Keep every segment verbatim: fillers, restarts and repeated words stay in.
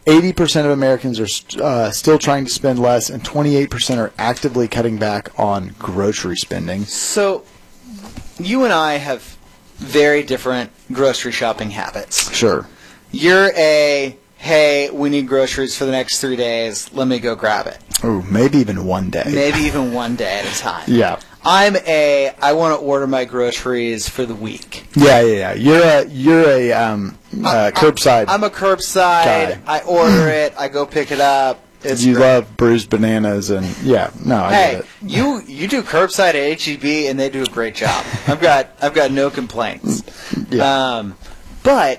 eighty percent of Americans are uh, still trying to spend less, and twenty-eight percent are actively cutting back on grocery spending. So, you and I have very different grocery shopping habits. Sure. You're a, hey, we need groceries for the next three days. Let me go grab it. Ooh, maybe even one day. Maybe even one day at a time. Yeah. I'm a, I want to order my groceries for the week. Yeah, yeah, yeah. You're a, you're a um, uh, curbside. I'm a curbside. guy. I order it. I go pick it up. It's you great. love bruised bananas, and yeah, no, I Hey, get it. you you do curbside at H E B, and they do a great job. I've got I've got no complaints. Yeah. Um, but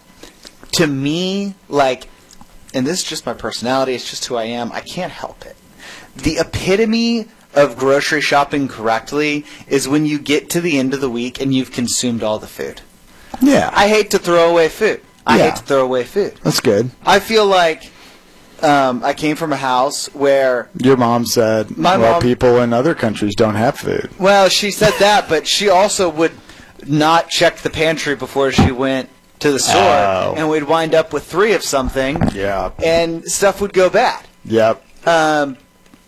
to me, like, and this is just my personality. It's just who I am. I can't help it. The epitome of grocery shopping correctly is when you get to the end of the week and you've consumed all the food. Yeah. I hate to throw away food. I Yeah. hate to throw away food. That's good. I feel like um, I came from a house where, Your mom said, My well, mom- people in other countries don't have food. well, she said that, but she also would not check the pantry before she went to the store, Oh. and we'd wind up with three of something, Yeah. and stuff would go bad. Yep. Um,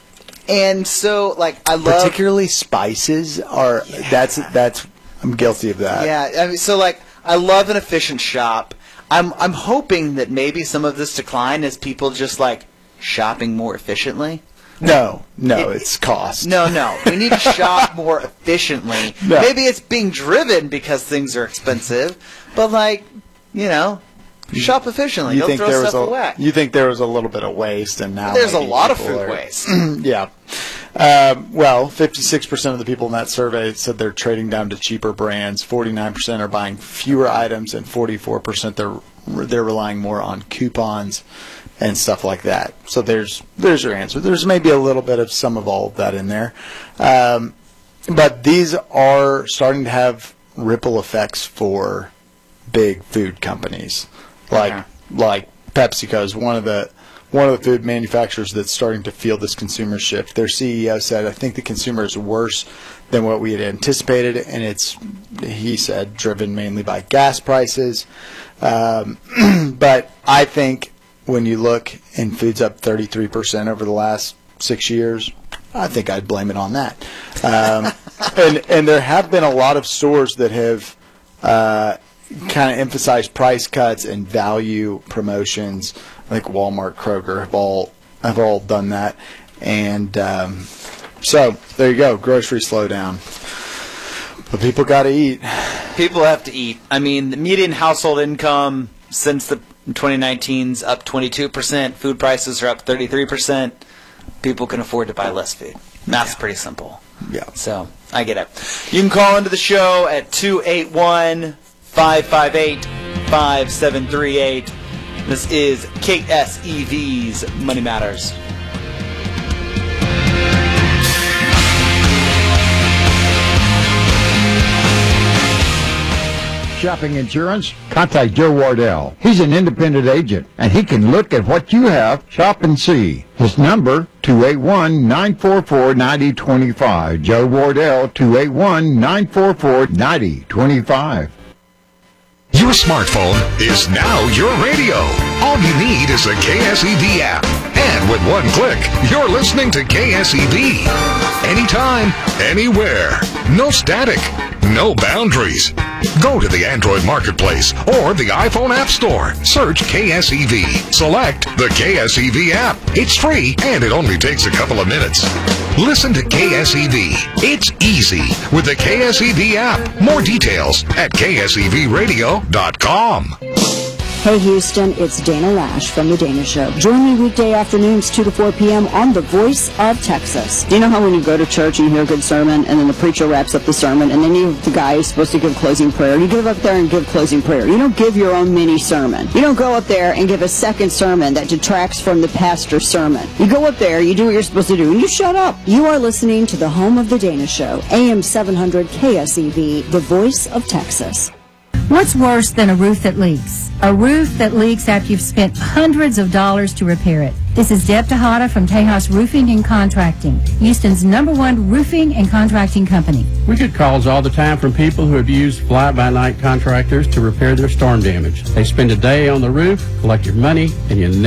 and so, like, I love... Particularly spices are, that's, that's, I'm guilty of that. Yeah, I mean, so, like, I love an efficient shop. I'm I'm hoping that maybe some of this decline is people just, like, shopping more efficiently. No, no, It- it's cost. No, no. We need to shop more efficiently. No. Maybe it's being driven because things are expensive, but, like, you know, shop efficiently. You Don't think throw there was stuff a away. you think there was a little bit of waste, and now There's a maybe lot of people food are- waste. Yeah. Um, well, fifty-six percent of the people in that survey said they're trading down to cheaper brands. forty-nine percent are buying fewer items, and forty-four percent they're they're relying more on coupons and stuff like that. So there's there's your answer. There's maybe a little bit of some of all of that in there, um, but these are starting to have ripple effects for big food companies, like Yeah. like PepsiCo is one of the one of the food manufacturers that's starting to feel this consumer shift. Their C E O said, "I think the consumer is worse than what we had anticipated," and it's, he said, driven mainly by gas prices. Um, but I think when you look and food's up thirty-three percent over the last six years, I think I'd blame it on that. Um, and and there have been a lot of stores that have uh, kind of emphasized price cuts and value promotions. I think Walmart, Kroger have all have all done that, and um, so there you go, grocery slowdown. But people got to eat. People have to eat. I mean, the median household income since the twenty nineteen's up twenty-two percent. Food prices are up thirty-three percent. People can afford to buy less food. Math's pretty simple. Yeah. So, I get it. You can call into the show at two eight one, five five eight, five seven three eight. This is K S E V's Money Matters. Shopping insurance? Contact Joe Wardell. He's an independent agent, and he can look at what you have, shop and see. His number, two eight one, nine four four, nine zero two five. Joe Wardell, two eight one, nine four four, nine zero two five. Your smartphone is now your radio. All you need is a K S E V app. And with one click, you're listening to K S E V. Anytime, anywhere. No static. No boundaries. Go to the Android Marketplace or the iPhone App Store. Search K S E V. Select the K S E V app. It's free and it only takes a couple of minutes. Listen to K S E V. It's easy with the K S E V app. More details at K S E V radio dot com. Hey Houston, it's Dana Lash from The Dana Show. Join me weekday afternoons two to four p.m. on The Voice of Texas. Do you know how when you go to church and you hear a good sermon and then the preacher wraps up the sermon and then you the guy who's supposed to give closing prayer, you give up there and give closing prayer. You don't give your own mini sermon. You don't go up there and give a second sermon that detracts from the pastor's sermon. You go up there, you do what you're supposed to do, and you shut up. You are listening to the home of The Dana Show, A M seven hundred K S E V, The Voice of Texas. What's worse than a roof that leaks? A roof that leaks after you've spent hundreds of dollars to repair it. This is Deb Tejada from Tejas Roofing and Contracting, Houston's number one roofing and contracting company. We get calls all the time from people who have used fly-by-night contractors to repair their storm damage. They spend a day on the roof, collect your money, and you